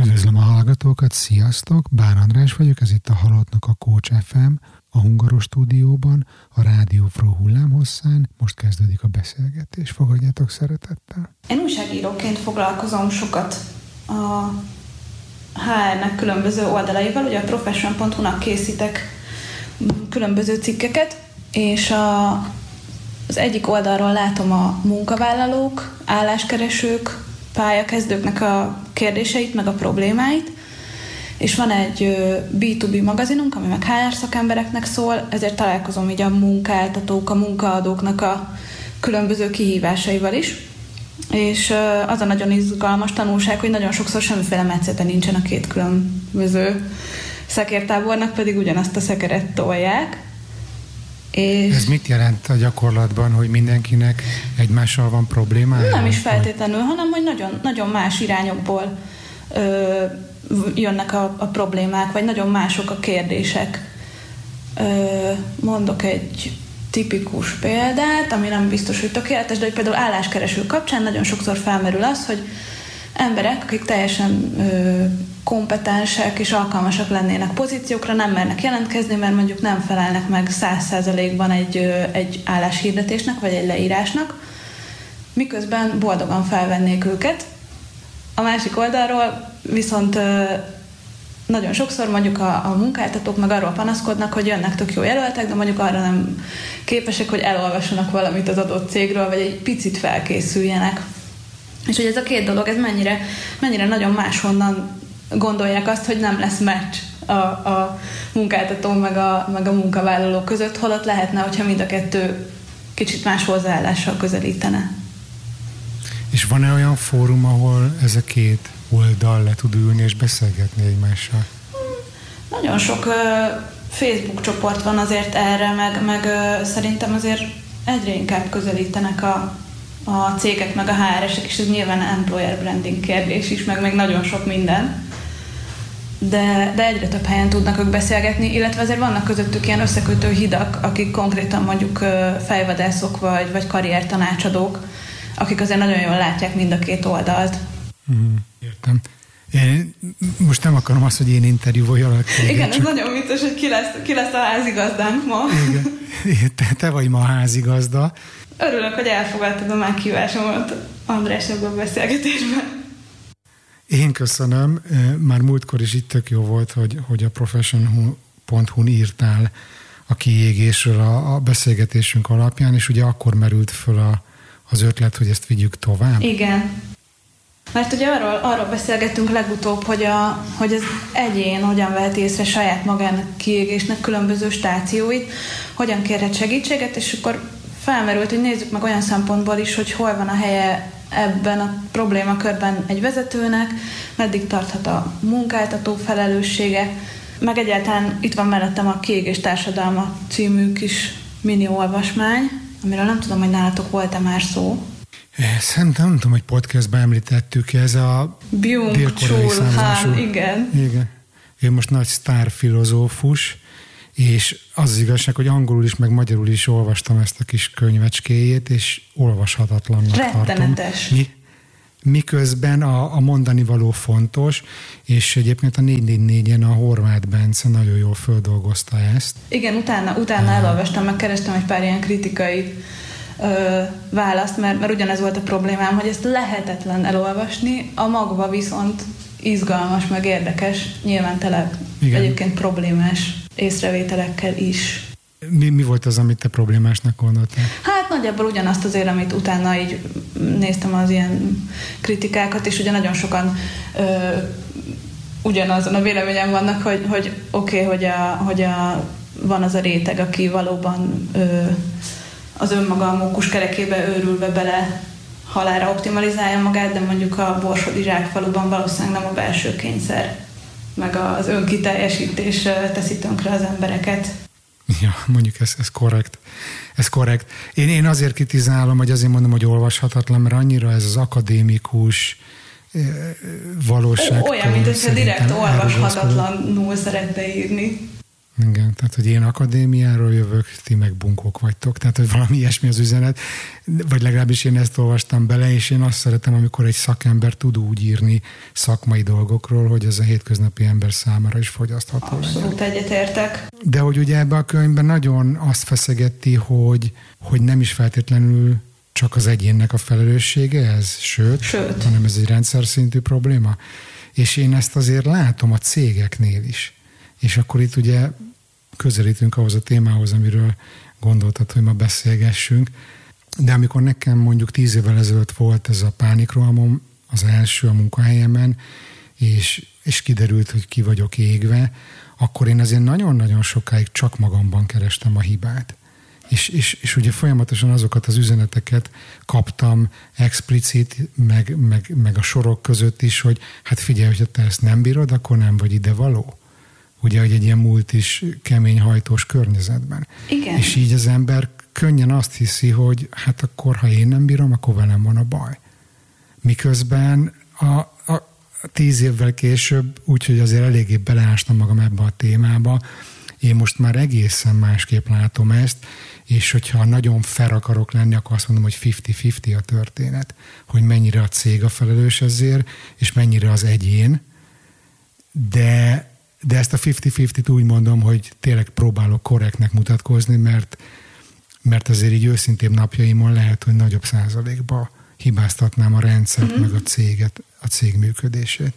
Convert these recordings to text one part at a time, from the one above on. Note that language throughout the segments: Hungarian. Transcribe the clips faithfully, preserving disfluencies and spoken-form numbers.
Üdvözlöm a hallgatókat, sziasztok! Bán András vagyok, ez itt a Halottnak a Coach ef em, a Hungaros stúdióban, a Rádió Fró hullámhosszán. Most kezdődik a beszélgetés, fogadjátok szeretettel. Én újságíróként foglalkozom sokat a há er-nek különböző oldalaival, ugye a profession pont hu-nak készítek különböző cikkeket, és a, az egyik oldalról látom a munkavállalók, álláskeresők, pályakezdőknek a kérdéseit, meg a problémáit, és van egy bé kettő bé magazinunk, ami meg há er szakembereknek szól, ezért találkozom így a munkáltatók, a munkaadóknak a különböző kihívásaival is, és az a nagyon izgalmas tanulság, hogy nagyon sokszor semmiféle metszete nincsen a két különböző szekértábornak, pedig ugyanazt a szekeret tolják. És ez mit jelent a gyakorlatban, hogy mindenkinek egymással van problémája? Nem is feltétlenül, hanem hogy nagyon, nagyon más irányokból ö, jönnek a, a problémák, vagy nagyon mások a kérdések. Ö, mondok egy tipikus példát, ami nem biztos, hogy tökéletes, de hogy például álláskereső kapcsán nagyon sokszor felmerül az, hogy emberek, akik teljesen ö, kompetensek és alkalmasak lennének pozíciókra, nem mernek jelentkezni, mert mondjuk nem felelnek meg száz százalékban egy, ö, egy álláshirdetésnek, vagy egy leírásnak, miközben boldogan felvennék őket. A másik oldalról viszont ö, nagyon sokszor mondjuk a, a munkáltatók meg arról panaszkodnak, hogy jönnek tök jó jelöltek, de mondjuk arra nem képesek, hogy elolvassanak valamit az adott cégről, vagy egy picit felkészüljenek. És hogy ez a két dolog, ez mennyire, mennyire nagyon máshonnan gondolják azt, hogy nem lesz meccs a, a munkáltató meg a, meg a munkavállaló között, holott lehetne, hogyha mind a kettő kicsit más hozzáállással közelítene. És van-e olyan fórum, ahol ez a két oldal le tud ülni és beszélgetni egymással? Nagyon sok uh, Facebook csoport van azért erre, meg, meg uh, szerintem azért egyre inkább közelítenek a a cégek, meg a há er-esek, és ez nyilván employer branding kérdés is, meg még nagyon sok minden. De, de egyre több helyen tudnak ők beszélgetni, illetve azért vannak közöttük ilyen összekötő hidak, akik konkrétan mondjuk fejvadászok, vagy, vagy karriertanácsadók, akik azért nagyon jól látják mind a két oldalt. Mm, értem. Én most nem akarom azt, hogy én interjúvoljalak. Igen, csak... ez nagyon vicces, hogy ki lesz, ki lesz a házigazdánk ma. Igen, te, te vagy ma a házigazda. Örülök, hogy elfogadtad a meghívásomat, András, ebben a beszélgetésben. Én köszönöm. Már múltkor is itt tök jó volt, hogy, hogy a profession pont hu-n írtál a kiégésről a, a beszélgetésünk alapján, és ugye akkor merült föl a, az ötlet, hogy ezt vigyük tovább. Igen. Mert ugye arról, arról beszélgettünk legutóbb, hogy, a, hogy az egyén hogyan vehet észre saját magának kiégésnek különböző stációit, hogyan kérhet segítséget, és akkor felmerült, hogy nézzük meg olyan szempontból is, hogy hol van a helye ebben a problémakörben egy vezetőnek, meddig tarthat a munkáltató felelőssége, meg egyáltalán itt van mellettem a Kiégés társadalma című kis mini olvasmány, amiről nem tudom, hogy nálatok volt-e már szó. Szerintem nem tudom, hogy podcastban említettük, ez a Byung-Chul Han, igen. igen. Ő most nagy sztárfilozófus, és az az igazság, hogy angolul is, meg magyarul is olvastam ezt a kis könyvecskéjét, és olvashatatlannak tartom. Rettenetes. Mi, miközben a, a mondani való fontos, és egyébként a négy négy négyen a Horváth Bence nagyon jól földolgozta ezt. Igen, utána, utána elolvastam, meg kerestem egy pár ilyen kritikai ö, választ, mert, mert ugyanez volt a problémám, hogy ezt lehetetlen elolvasni, a magva viszont izgalmas, meg érdekes, nyilván tele egyébként problémás észrevételekkel is. Mi, mi volt az, amit te problémásnak gondoltál? Hát nagyjából ugyanazt azért, amit utána így néztem az ilyen kritikákat, és ugye nagyon sokan ö, ugyanazon a véleményen vannak, hogy, hogy oké, okay, hogy, a, hogy a, van az a réteg, aki valóban ö, az önmaga a mókus kerekébe őrülve bele halálra optimalizálja magát, de mondjuk a borsodi zsákfaluban valószínűleg nem a belső kényszer, meg az önkiteljesítés teszi tönkre az embereket. Ja, mondjuk ez, ez korrekt. Ez korrekt. Én, én azért kritizálom, hogy azért mondom, hogy olvashatatlan, mert annyira ez az akadémikus valóság. Olyan, mint hogyha direkt olvashatatlanul szeretne írni. Igen, tehát, hogy én akadémiáról jövök, ti meg bunkók vagytok, tehát, hogy valami ilyesmi az üzenet, vagy legalábbis én ezt olvastam bele, és én azt szeretem, amikor egy szakember tud úgy írni szakmai dolgokról, hogy ez a hétköznapi ember számára is fogyasztható. Abszolút egyetértek. De hogy ugye ebben a könyvben nagyon azt feszegeti, hogy, hogy nem is feltétlenül csak az egyénnek a felelőssége ez, sőt, sőt, hanem ez egy rendszer szintű probléma. És én ezt azért látom a cégeknél is. És akkor itt ugye közelítünk ahhoz a témához, amiről gondoltad, hogy ma beszélgessünk. De amikor nekem mondjuk tíz évvel ezelőtt volt ez a pánikrohamom, az első a munkahelyemen, és, és kiderült, hogy ki vagyok égve, akkor én azért nagyon-nagyon sokáig csak magamban kerestem a hibát. És, és, és ugye folyamatosan azokat az üzeneteket kaptam explicit, meg, meg, meg a sorok között is, hogy hát figyelj, hogyha te ezt nem bírod, akkor nem vagy ide való. Ugye, hogy egy ilyen multis, kemény hajtós környezetben. Igen. És így az ember könnyen azt hiszi, hogy hát akkor, ha én nem bírom, akkor velem van a baj. Miközben a, a tíz évvel később, úgyhogy azért eléggé beleástam magam ebbe a témába, én most már egészen másképp látom ezt, és hogyha nagyon fel akarok lenni, akkor azt mondom, hogy fifty-fifty a történet, hogy mennyire a cég a felelős ezért, és mennyire az egyén, de De ezt a fifty-fifty-t úgy mondom, hogy tényleg próbálok korrektnek mutatkozni, mert, mert azért így őszintén napjaimon lehet, hogy nagyobb százalékba hibáztatnám a rendszert, mm-hmm. meg a céget, a cég működését.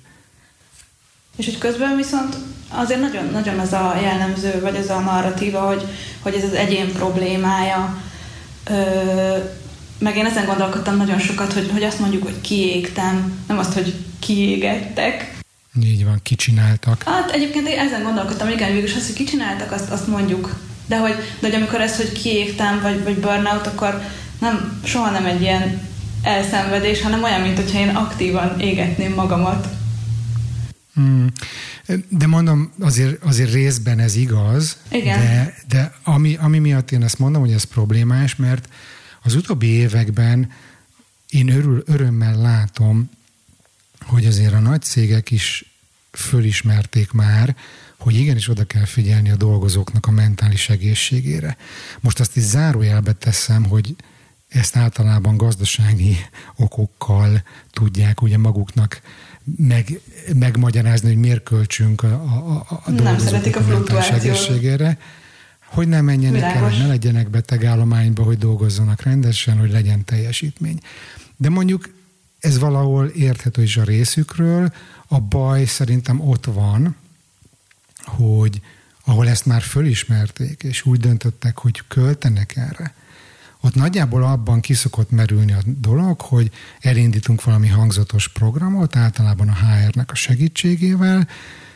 És hogy közben viszont azért nagyon, nagyon az a jellemző, vagy az a narratíva, hogy, hogy ez az egyén problémája. Ö, meg én ezen gondolkodtam nagyon sokat, hogy, hogy azt mondjuk, hogy kiégtem, nem azt, hogy kiégettek. Így van, kicsináltak. Hát egyébként én ezen gondolkodtam, igen, végülis azt, hogy kicsináltak, azt, azt mondjuk. De hogy, de hogy amikor ez, hogy kiégtem, vagy, vagy burnout, akkor nem, soha nem egy ilyen elszenvedés, hanem olyan, mint hogyha én aktívan égetném magamat. Hmm. De mondom, azért, azért részben ez igaz, igen. de, de ami, ami miatt én ezt mondom, hogy ez problémás, mert az utóbbi években én örül, örömmel látom, hogy azért a nagy cégek is fölismerték már, hogy igenis oda kell figyelni a dolgozóknak a mentális egészségére. Most azt is zárójelbe teszem, hogy ezt általában gazdasági okokkal tudják ugye maguknak meg, megmagyarázni, hogy miért költsünk a, a, a dolgozóknak a mentális egészségére. Hogy ne menjenek el, hogy ne legyenek betegállományba, hogy dolgozzanak rendesen, hogy legyen teljesítmény. De mondjuk ez valahol érthető is a részükről. A baj szerintem ott van, hogy ahol ezt már fölismerték, és úgy döntöttek, hogy költenek erre, ott nagyjából abban kiszokott merülni a dolog, hogy elindítunk valami hangzatos programot, általában a há er-nek a segítségével,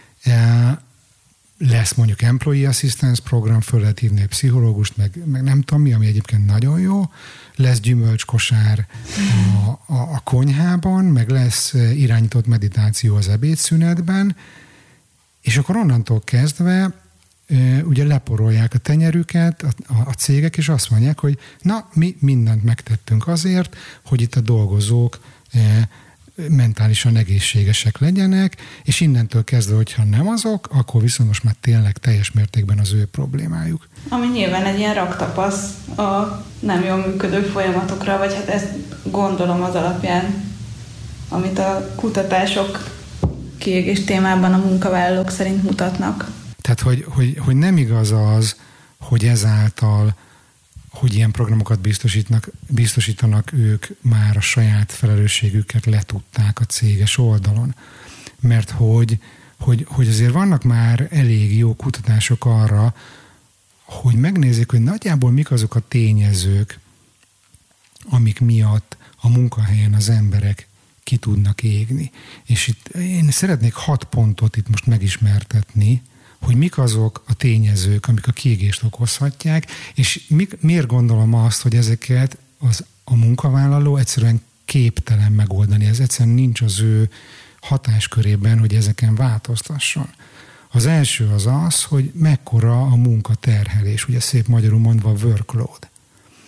lesz mondjuk employee assistance program, föl lehet hívni egy pszichológust, meg, meg nem tudom mi, ami egyébként nagyon jó, lesz gyümölcskosár a, a, a konyhában, meg lesz irányított meditáció az ebédszünetben, és akkor onnantól kezdve ugye leporolják a tenyerüket a, a, a cégek, és azt mondják, hogy na, mi mindent megtettünk azért, hogy itt a dolgozók mentálisan egészségesek legyenek, és innentől kezdve, hogyha nem azok, akkor viszont most már tényleg teljes mértékben az ő problémájuk. Ami nyilván egy ilyen raktapasz a nem jól működő folyamatokra, vagy hát ezt gondolom az alapján, amit a kutatások kiégés témában a munkavállalók szerint mutatnak. Tehát, hogy, hogy, hogy nem igaz az, hogy ezáltal, hogy ilyen programokat biztosítanak, biztosítanak ők már a saját felelősségüket letudták a céges oldalon. Mert hogy, hogy, hogy azért vannak már elég jó kutatások arra, hogy megnézzék, hogy nagyjából mik azok a tényezők, amik miatt a munkahelyen az emberek ki tudnak égni. És itt én szeretnék hat pontot itt most megismertetni, hogy mik azok a tényezők, amik a kiégést okozhatják, és mik, miért gondolom azt, hogy ezeket az, a munkavállaló egyszerűen képtelen megoldani. Ez egyszerűen nincs az ő hatáskörében, hogy ezeken változtasson. Az első az az, hogy mekkora a munkaterhelés, ugye szép magyarul mondva workload.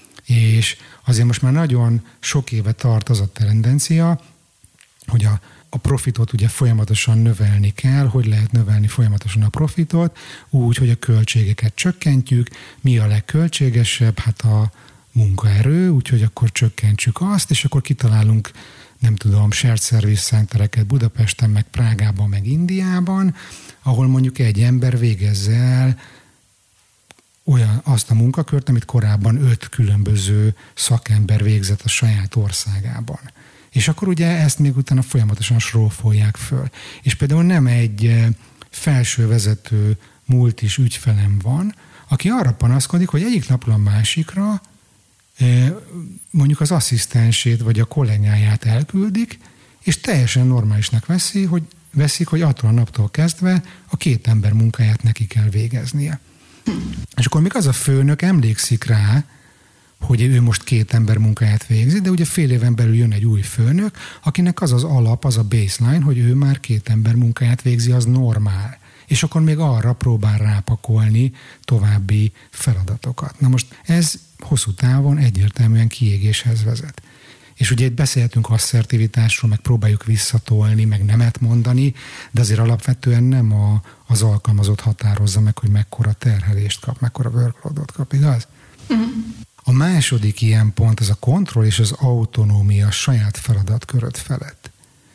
És azért most már nagyon sok éve tart az a tendencia, hogy a a profitot ugye folyamatosan növelni kell. Hogy lehet növelni folyamatosan a profitot? Úgy, hogy a költségeket csökkentjük. Mi a legköltségesebb? Hát a munkaerő, úgyhogy akkor csökkentsük azt, és akkor kitalálunk, nem tudom, shared service centereket Budapesten, meg Prágában, meg Indiában, ahol mondjuk egy ember végezze el olyan, azt a munkakört, amit korábban öt különböző szakember végzett a saját országában. És akkor ugye ezt még utána folyamatosan srófolják föl. És például nem egy felsővezető multis ügyfelem van, aki arra panaszkodik, hogy egyik napról a másikra mondjuk az asszisztensét vagy a kollégáját elküldik, és teljesen normálisnak veszi, hogy veszik, hogy attól a naptól kezdve a két ember munkáját neki kell végeznie. És akkor még az a főnök emlékszik rá, hogy ő most két ember munkáját végzi, de ugye fél éven belül jön egy új főnök, akinek az az alap, az a baseline, hogy ő már két ember munkáját végzi, az normál. És akkor még arra próbál rápakolni további feladatokat. Na most ez hosszú távon egyértelműen kiégéshez vezet. És ugye itt beszélhetünk asszertivitásról, meg próbáljuk visszatolni, meg nemet mondani, de azért alapvetően nem a, az alkalmazott határozza meg, hogy mekkora terhelést kap, mekkora workloadot kap, igaz? Uh-huh. A második ilyen pont az a kontroll és az autonómia a saját feladatköröd felett.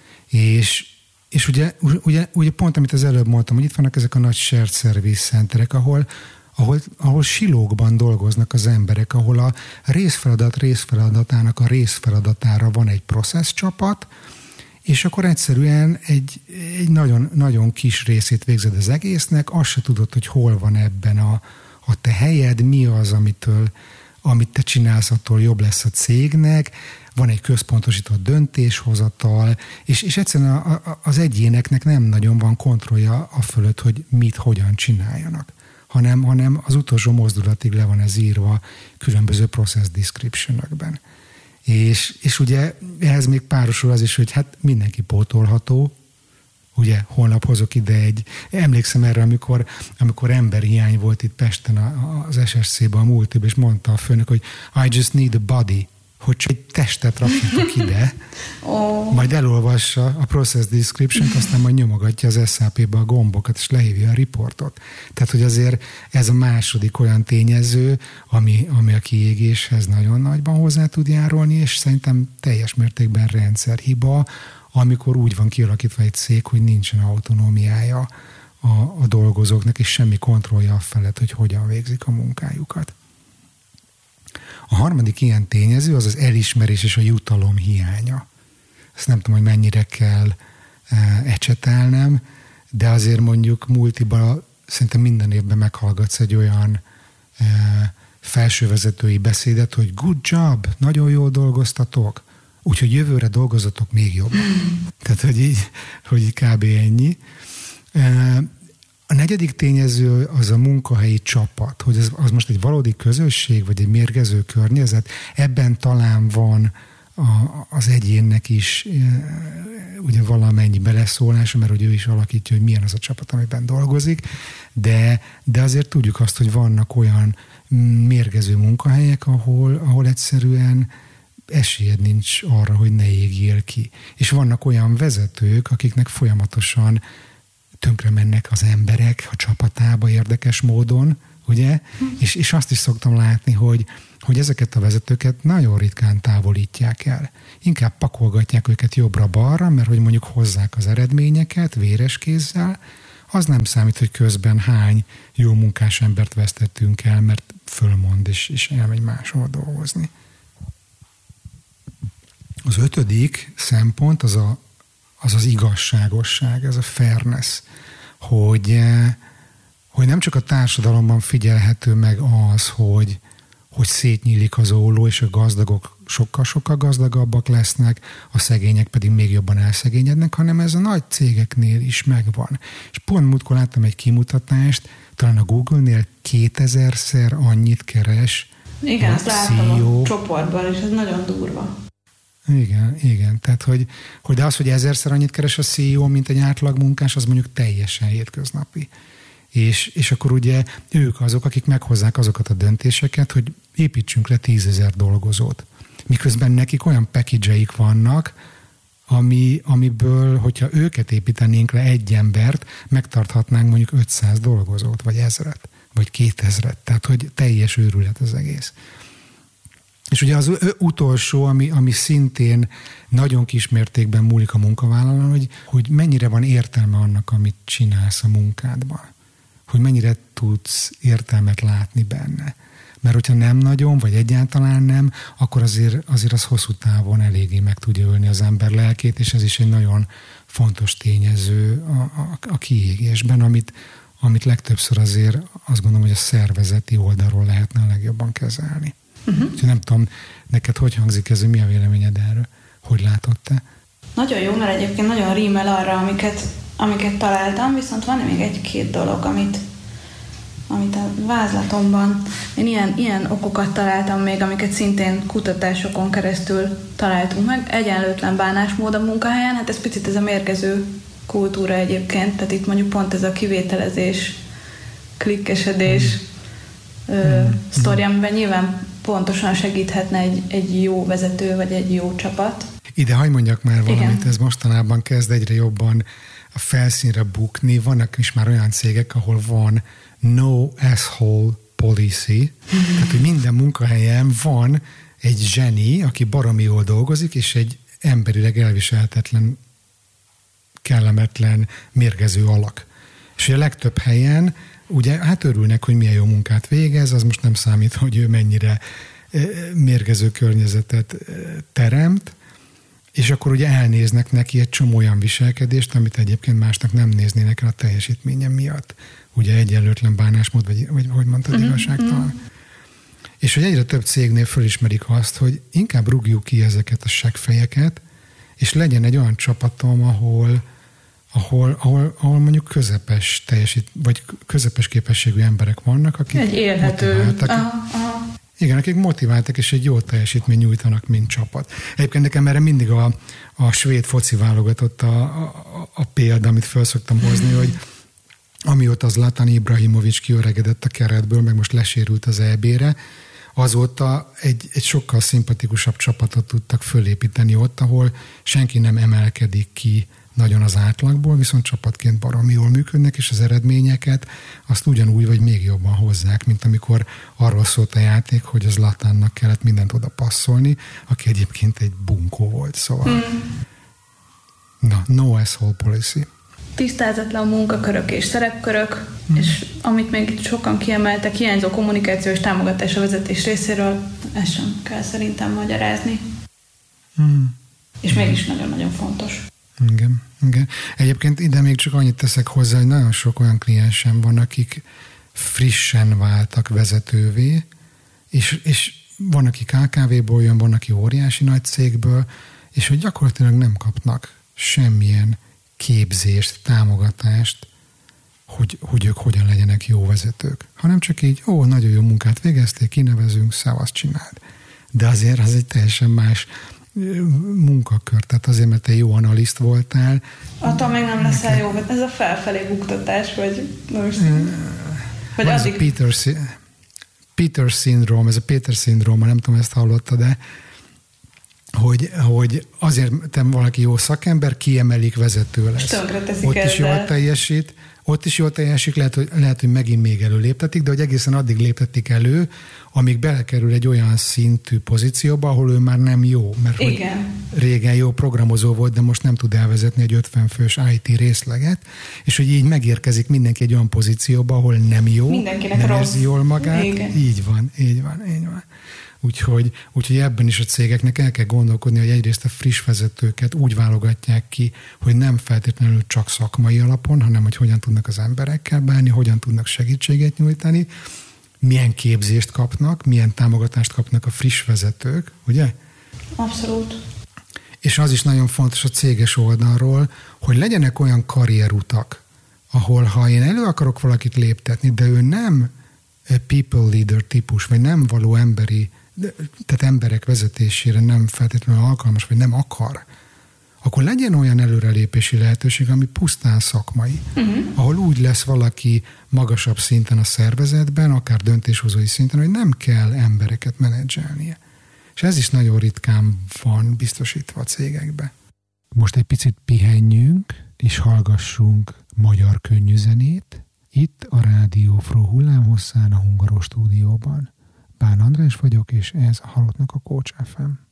És, és ugye, ugye, ugye pont, amit az előbb mondtam, hogy itt vannak ezek a nagy shared service centerek, ahol Ahol, ahol silókban dolgoznak az emberek, ahol a részfeladat részfeladatának a részfeladatára van egy process csapat, és akkor egyszerűen egy, egy nagyon, nagyon kis részét végzed az egésznek, azt se tudod, hogy hol van ebben a, a te helyed, mi az, amitől, amit te csinálsz, attól jobb lesz a cégnek, van egy központosított döntéshozatal, és, és egyszerűen a, a, az egyéneknek nem nagyon van kontrollja a fölött, hogy mit, hogyan csináljanak. Hanem, hanem az utolsó mozdulatig le van ez írva különböző process description-ökben. És, és ugye ehhez még párosul az is, hogy hát mindenki pótolható, ugye holnap hozok ide egy, emlékszem erre, amikor, amikor emberhiány volt itt Pesten az es es cé-ben, a multiban, és mondta a főnök, hogy I just need a body, hogy csak egy testet rakjatok ide, oh. majd elolvassa a process description-t, aztán majd nyomogatja az es á pé-be a gombokat, és lehívja a riportot. Tehát, hogy azért ez a második olyan tényező, ami, ami a kiégéshez nagyon nagyban hozzá tud járulni, és szerintem teljes mértékben rendszerhiba, amikor úgy van kialakítva egy cég, hogy nincsen autonómiája a, a dolgozóknak, és semmi kontrollja a felett, hogy hogyan végzik a munkájukat. A harmadik ilyen tényező az az elismerés és a jutalom hiánya. Ezt nem tudom, hogy mennyire kell e, ecsetelnem, de azért mondjuk multiban szerintem minden évben meghallgatsz egy olyan e, felsővezetői beszédet, hogy good job, nagyon jól dolgoztatok, úgyhogy jövőre dolgozatok még jobban. Tehát, hogy így, hogy így kb. Ennyi. E, A negyedik tényező az a munkahelyi csapat, hogy az, az most egy valódi közösség, vagy egy mérgező környezet. Ebben talán van a, az egyénnek is ugye valamennyi beleszólása, mert hogy ő is alakítja, hogy milyen az a csapat, amiben dolgozik, de, de azért tudjuk azt, hogy vannak olyan mérgező munkahelyek, ahol, ahol egyszerűen esélyed nincs arra, hogy ne égjél ki. És vannak olyan vezetők, akiknek folyamatosan tönkre mennek az emberek a csapatába érdekes módon, ugye? És, és azt is szoktam látni, hogy, hogy ezeket a vezetőket nagyon ritkán távolítják el. Inkább pakolgatják őket jobbra-balra, mert hogy mondjuk hozzák az eredményeket véres kézzel, az nem számít, hogy közben hány jó munkás embert vesztettünk el, mert fölmond és, és elmegy máshol dolgozni. Az ötödik szempont az a az az igazságosság, ez a fairness, hogy, hogy nem csak a társadalomban figyelhető meg az, hogy, hogy szétnyílik az óló, és a gazdagok sokkal-sokkal gazdagabbak lesznek, a szegények pedig még jobban elszegényednek, hanem ez a nagy cégeknél is megvan. És pont múltkor láttam egy kimutatást, talán a Google-nél kétezerszer annyit keres. Igen, ezt láttam a csoportban, és ez nagyon durva. Igen, igen. Tehát, hogy, hogy de az, hogy ezerszer annyit keres a cé í ó, mint egy átlag munkás, az mondjuk teljesen hétköznapi. És, és akkor ugye ők azok, akik meghozzák azokat a döntéseket, hogy építsünk le tízezer dolgozót. Miközben nekik olyan package-eik vannak, ami, amiből, hogyha őket építenénk le egy embert, megtarthatnánk mondjuk ötszáz dolgozót, vagy ezret, vagy kétezret. Tehát, hogy teljes őrület az egész. És ugye az utolsó, ami, ami szintén nagyon kis mértékben múlik a munkavállalón, hogy, hogy mennyire van értelme annak, amit csinálsz a munkádban. Hogy mennyire tudsz értelmet látni benne. Mert hogyha nem nagyon, vagy egyáltalán nem, akkor azért, azért az hosszú távon eléggé meg tudja ölni az ember lelkét, és ez is egy nagyon fontos tényező a, a, a kiégésben, amit, amit legtöbbször azért azt gondolom, hogy a szervezeti oldalról lehetne a legjobban kezelni. Uh-huh. Úgyhogy nem tudom, neked hogy hangzik ez, mi a véleményed erről? Hogy látod te? Nagyon jó, mert egyébként nagyon rímel arra, amiket, amiket találtam, viszont van még egy-két dolog, amit, amit a vázlatomban, én ilyen, ilyen okokat találtam még, amiket szintén kutatásokon keresztül találtunk meg. Egyenlőtlen bánásmód a munkahelyen, hát ez picit ez a mérgező kultúra egyébként, tehát itt mondjuk pont ez a kivételezés, klikkesedés mm. ö, mm. sztori, amiben nyilván pontosan segíthetne egy, egy jó vezető, vagy egy jó csapat. Ide hagy mondjak már valamit, igen. Ez mostanában kezd egyre jobban a felszínre bukni. Vannak is már olyan cégek, ahol van no asshole policy, mm-hmm. tehát hogy minden munkahelyen van egy zseni, aki baromi jól dolgozik, és egy emberileg elviselhetetlen, kellemetlen, mérgező alak. És a legtöbb helyen ugye, hát örülnek, hogy milyen jó munkát végez, az most nem számít, hogy ő mennyire mérgező környezetet teremt, és akkor ugye elnéznek neki egy csomó olyan viselkedést, amit egyébként másnak nem néznének el a teljesítménye miatt. Ugye egyenlőtlen bánásmód, vagy, vagy hogy mondtad, uh-huh, igazságtalan. Uh-huh. És hogy egyre több cégnél fölismerik azt, hogy inkább rúgjuk ki ezeket a seggfejeket, és legyen egy olyan csapatom, ahol Ahol, ahol, ahol mondjuk közepes teljesít, vagy közepes képességű emberek vannak, akik egy élhető. Motiváltak. Aha, aha. Igen, akik motiváltak, és egy jó teljesítmény nyújtanak, mint csapat. Egyébként nekem erre mindig a, a svéd foci válogatott a, a, a példa, amit fel szoktam hozni, hogy amióta Zlatan Ibrahimović kiöregedett a keretből, meg most lesérült az é bé-re, azóta egy, egy sokkal szimpatikusabb csapatot tudtak fölépíteni ott, ahol senki nem emelkedik ki nagyon az átlagból, viszont csapatként baromi jól működnek, és az eredményeket azt ugyanúgy, vagy még jobban hozzák, mint amikor arról szólt a játék, hogy az Zlatannak kellett mindent oda passzolni, aki egyébként egy bunkó volt, szóval. Hmm. Na, no asshole policy. Tisztázatlan munkakörök és szerepkörök, hmm. és amit még itt sokan kiemeltek, hiányzó kommunikáció és támogatás a vezetés részéről, ezt sem kell szerintem magyarázni. Hmm. És hmm. mégis nagyon-nagyon fontos. Igen, igen. Egyébként ide még csak annyit teszek hozzá, hogy nagyon sok olyan kliensem van, akik frissen váltak vezetővé, és, és van, aki ká ká vé-ból jön, van, aki óriási nagy cégből, és hogy gyakorlatilag nem kapnak semmilyen képzést, támogatást, hogy, hogy ők hogyan legyenek jó vezetők. Hanem csak így, ó, nagyon jó munkát végezték, kinevezünk, szevasz, csináld. De azért az egy teljesen más munkakör, tehát azért, mert te jó analiszt voltál. Attól még nem leszel jó, ez a felfelé buktatás, vagy most... Vagy addig... Ez a Peter, Peter szindróm, ez a Péter szindróma, nem tudom, ezt hallotta, de hogy, hogy azért te valaki jó szakember, kiemelik, vezető lesz. Ott is jól teljesít, ott is jól teljesít, lehet, hogy, lehet, hogy megint még előléptetik, de hogy egészen addig léptetik elő, amíg belekerül egy olyan szintű pozícióba, ahol ő már nem jó. Mert hogy régen jó programozó volt, de most nem tud elvezetni egy ötven fős i té részleget, és hogy így megérkezik mindenki egy olyan pozícióba, ahol nem jó, mindenkinek nem rossz. Érzi jól magát. Igen. Így van, így van, így van. Úgyhogy, úgyhogy ebben is a cégeknek el kell gondolkodni, hogy egyrészt a friss vezetőket úgy válogatják ki, hogy nem feltétlenül csak szakmai alapon, hanem hogy hogyan tudnak az emberekkel bánni, hogyan tudnak segítséget nyújtani, milyen képzést kapnak, milyen támogatást kapnak a friss vezetők, ugye? Abszolút. És az is nagyon fontos a céges oldalról, hogy legyenek olyan karrierutak, ahol ha én elő akarok valakit léptetni, de ő nem people leader típus, vagy nem való emberi, tehát emberek vezetésére nem feltétlenül alkalmas, vagy nem akar, akkor legyen olyan előrelépési lehetőség, ami pusztán szakmai, uh-huh. ahol úgy lesz valaki magasabb szinten a szervezetben, akár döntéshozói szinten, hogy nem kell embereket menedzselnie. És ez is nagyon ritkán van biztosítva a cégekbe. Most egy picit pihenjünk, és hallgassunk magyar könnyűzenét. Itt a Rádió Fró hullámhosszán a Hungaró stúdióban. Bán András vagyok, és ez a Halottnak a Coach ef em.